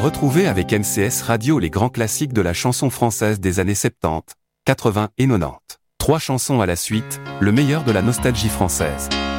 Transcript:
Retrouvez avec NCS Radio les grands classiques de la chanson française des années 70, 80 et 90. 3 chansons à la suite, le meilleur de la nostalgie française.